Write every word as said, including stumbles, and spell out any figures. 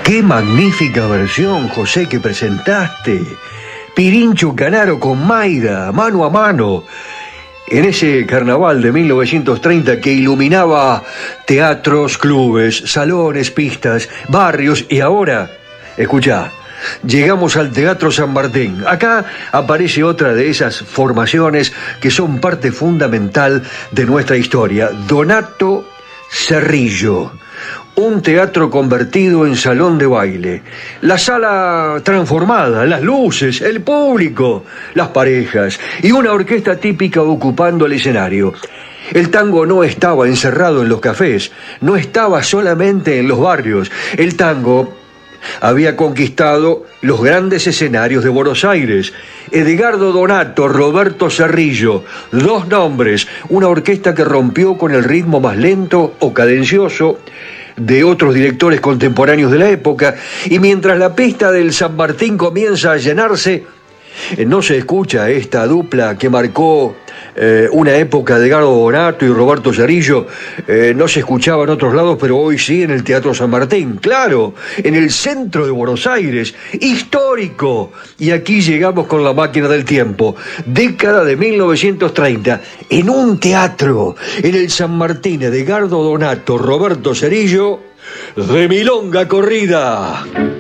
Qué magnífica versión, José, que presentaste. Pirincho Canaro con Mayra, mano a mano, en ese carnaval de mil novecientos treinta que iluminaba teatros, clubes, salones, pistas, barrios y ahora, escuchá, llegamos al Teatro San Martín. Acá aparece otra de esas formaciones que son parte fundamental de nuestra historia, Donato Cerrillo. Un teatro convertido en salón de baile. La sala transformada, las luces, el público, las parejas y una orquesta típica ocupando el escenario. El tango no estaba encerrado en los cafés, no estaba solamente en los barrios. El tango había conquistado los grandes escenarios de Buenos Aires. Edgardo Donato, Roberto Cerrillo, dos nombres, una orquesta que rompió con el ritmo más lento o cadencioso de otros directores contemporáneos de la época, y mientras la pista del San Martín comienza a llenarse, no se escucha esta dupla que marcó eh, una época de Edgardo Donato y Roberto Cerrillo. Eh, no se escuchaba en otros lados, pero hoy sí en el Teatro San Martín, claro, en el centro de Buenos Aires, histórico. Y aquí llegamos con la máquina del tiempo, década de mil novecientos treinta, en un teatro, en el San Martín, de Edgardo Donato, Roberto Cerrillo, de Milonga Corrida.